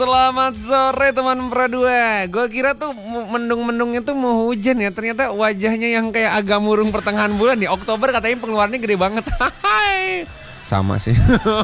Selamat sore teman Pradua. Gue kira tuh mendung-mendungnya tuh mau hujan ya. Ternyata wajahnya yang kayak agak murung pertengahan bulan. Di Oktober katanya pengeluarannya gede banget. Sama sih.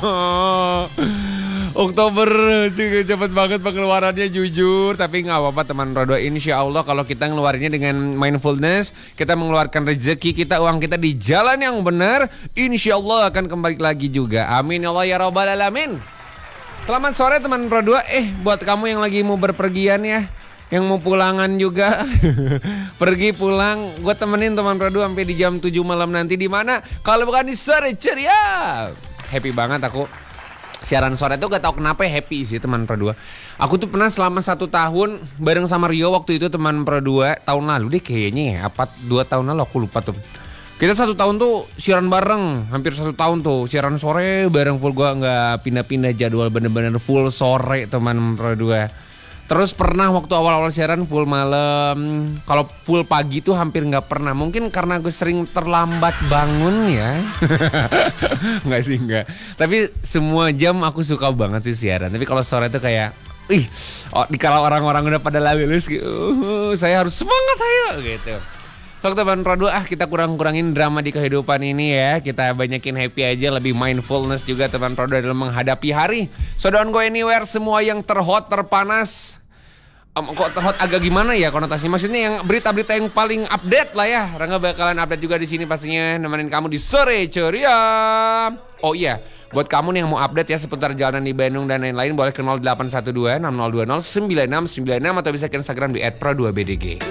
Oktober juga cepet banget pengeluarannya jujur. Tapi gak apa-apa teman Pradua. Insya Allah kalau kita ngeluarinnya dengan mindfulness, kita mengeluarkan rezeki kita, uang kita di jalan yang benar, insya Allah akan kembali lagi juga. Amin ya Allah ya Rabbal Alamin. Selamat sore teman Pro 2. Buat kamu yang lagi mau berpergian ya, yang mau pulangan juga. Pergi pulang, gue temenin teman Pro 2 sampai di jam 7 malam nanti. Di mana? Kalau bukan di Sore Ceria. Happy banget aku. Siaran sore tuh gak tau kenapa happy sih teman Pro 2. Aku tuh pernah selama 1 tahun bareng sama Rio waktu itu teman Pro 2. Tahun lalu deh kayaknya ya, 2 tahun lalu aku lupa tuh. Kita 1 tahun tuh siaran bareng, hampir 1 tahun tuh siaran sore bareng full, gua nggak pindah-pindah jadwal, bener-bener full sore teman Pro 2. Terus pernah waktu awal-awal siaran full malam, kalau full pagi tuh hampir nggak pernah. Mungkin karena gue sering terlambat bangun ya. Nggak sih nggak. Tapi semua jam aku suka banget sih siaran. Tapi kalau sore tuh kayak, kalau orang-orang udah pada lulus gitu, saya harus semangat ayo gitu. So teman Pro 2, kita kurang-kurangin drama di kehidupan ini ya. Kita banyakin happy aja, lebih mindfulness juga teman Pro 2 dalam menghadapi hari. So don't go anywhere, semua yang terhot, terpanas. Kok terhot agak gimana ya konotasinya? Maksudnya yang berita-berita yang paling update lah ya. Rangga bakalan update juga di sini pastinya, nemenin kamu di Sore Ceria. Oh iya, buat kamu nih yang mau update ya seputar jalanan di Bandung dan lain-lain, boleh ke 0812 6020 9696 atau bisa ke Instagram di @pro2bdg.